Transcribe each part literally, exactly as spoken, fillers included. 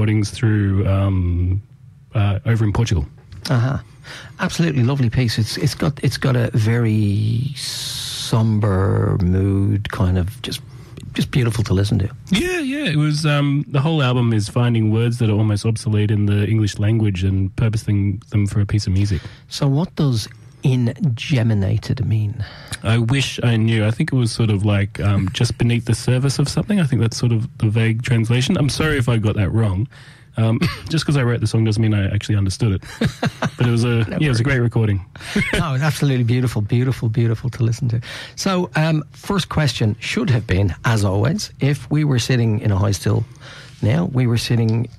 recordings through um, uh, over in Portugal. Uh-huh. Absolutely lovely piece. It's it's got it's got a very somber mood, kind of just just beautiful to listen to. Yeah, yeah. It was um, the whole album is finding words that are almost obsolete in the English language and purposing them for a piece of music. So, what does ingeminated mean? I wish I knew. I think it was sort of like um, just beneath the surface of something. I think that's sort of the vague translation. I'm sorry if I got that wrong. Um, just because I wrote the song doesn't mean I actually understood it. But it was a no yeah, it was a great recording. No, absolutely beautiful, beautiful, beautiful to listen to. So, um, first question should have been, as always, if we were sitting in a high still now, we were sitting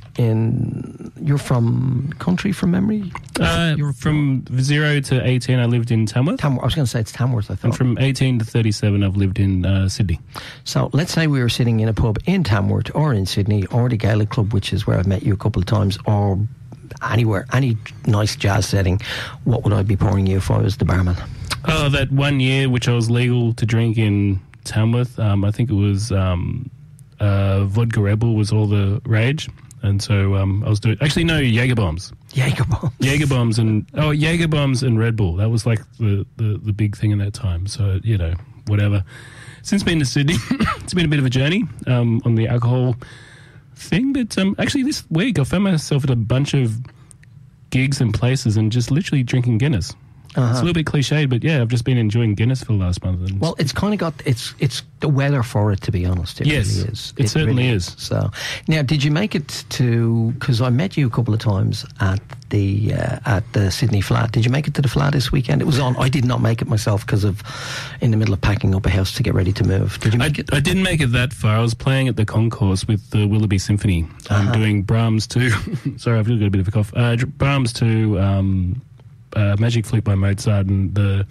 in... You're from country, from memory? Uh, you're from zero to eighteen, I lived in Tamworth. Tamworth. I was going to say it's Tamworth, I thought. And from eighteen to thirty-seven, I've lived in uh, Sydney. So let's say we were sitting in a pub in Tamworth or in Sydney or the Gaelic Club, which is where I've met you a couple of times, or anywhere, any nice jazz setting. What would I be pouring you if I was the barman? Oh, that one year which I was legal to drink in Tamworth, um, I think it was um, uh, Vodka Rebel was all the rage. And so um, I was doing... Actually, no, Jaeger Bombs. Jaeger Bombs. Jaeger Bombs and... Oh, Jaeger Bombs and Red Bull. That was like the, the, the big thing in that time. So, you know, whatever. Since being to Sydney, it's been a bit of a journey um, on the alcohol thing. But um, actually this week I found myself at a bunch of gigs and places and just literally drinking Guinness. Uh-huh. It's a little bit cliched, but yeah, I've just been enjoying Guinness for the last month. And well, it's kind of got it's it's the weather for it, to be honest. It yes, really is. It, it certainly really is. is. So now, did you make it to? Because I met you a couple of times at the uh, at the Sydney Flat. Did you make it to the Flat this weekend? It was on. I did not make it myself because of in the middle of packing up a house to get ready to move. Did you make I, it? I didn't make it that far. I was playing at the Concourse with the Willoughby Symphony. I'm uh-huh. doing Brahms to. Sorry, I've got a bit of a cough. Uh, Brahms to. Um, Uh, Magic Flute by Mozart and the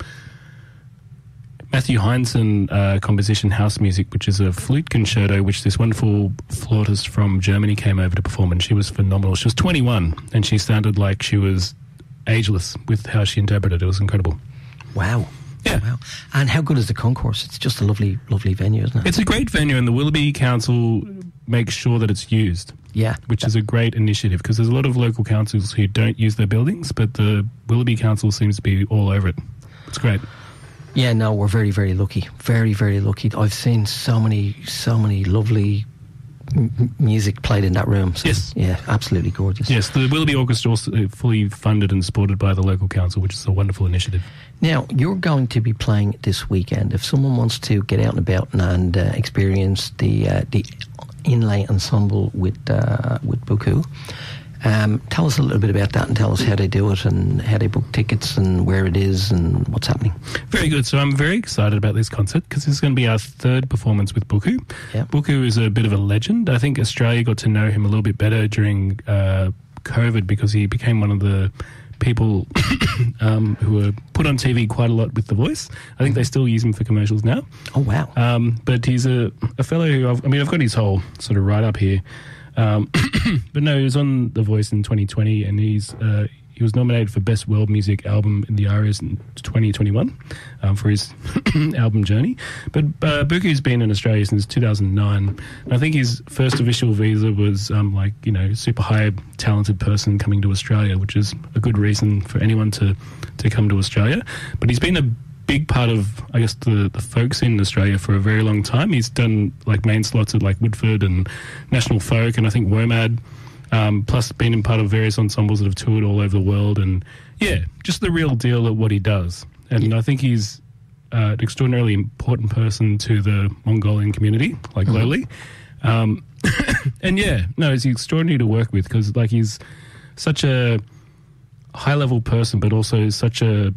Matthew Heinzen uh, composition House Music, which is a flute concerto which this wonderful flautist from Germany came over to perform, and she was phenomenal. She was twenty-one and she sounded like she was ageless with how she interpreted it. It was incredible. Wow. Yeah. Wow. And how good is the Concourse? It's just a lovely, lovely venue, isn't it? It's a great venue, and the Willoughby Council makes sure that it's used. Yeah. Which is a great initiative, because there's a lot of local councils who don't use their buildings, but the Willoughby Council seems to be all over it. It's great. Yeah, no, we're very, very lucky. Very, very lucky. I've seen so many, so many lovely m- music played in that room. So, yes. Yeah, absolutely gorgeous. Yes, the Willoughby Orchestra is fully funded and supported by the local council, which is a wonderful initiative. Now, you're going to be playing this weekend. If someone wants to get out and about and uh, experience the uh, the inlay ensemble with uh, with Buku, um, tell us a little bit about that and tell us how they do it and how they book tickets and where it is and what's happening. Very good. So I'm very excited about this concert because this is going to be our third performance with Buku. Yep. Buku is a bit of a legend. I think Australia got to know him a little bit better during uh, COVID because he became one of the people um, who were put on T V quite a lot with The Voice. I think they still use him for commercials now. Oh, wow. Um, but he's a, a fellow who, I've, I mean, I've got his whole sort of write-up here. Um, but no, he was on The Voice in twenty twenty, and he's uh, he was nominated for Best World Music Album in the Arias in twenty twenty-one um, for his album Journey. But uh, Buku's been in Australia since two thousand nine. And I think his first official visa was um, like, you know, super high talented person coming to Australia, which is a good reason for anyone to, to come to Australia. But he's been a big part of, I guess, the, the folk scene in Australia for a very long time. He's done like main slots at like Woodford and National Folk and I think WOMAD, um, plus been in part of various ensembles that have toured all over the world. And yeah, just the real deal at what he does. And yeah. I think he's uh, an extraordinarily important person to the Mongolian community, like mm-hmm. globally. Um, and yeah, no, he's extraordinary to work with because like he's such a high level person, but also such a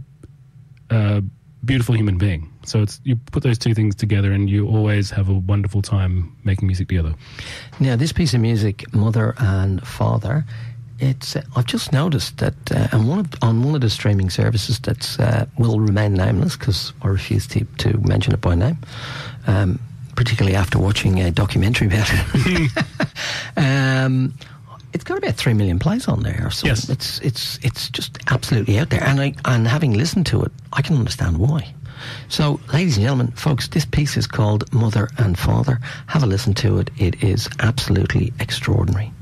uh, beautiful human being. So it's you put those two things together and you always have a wonderful time making music together. Now, this piece of music, Mother and Father, it's uh, I've just noticed that uh, on, one of, on one of the streaming services that uh, will remain nameless because I refuse to, to mention it by name, um, particularly after watching a documentary about it. um, it's got about three million plays on there. So yes. it's it's it's just absolutely out there. And I and having listened to it, I can understand why. So, ladies and gentlemen, folks, this piece is called Mother and Father. Have a listen to it. It is absolutely extraordinary.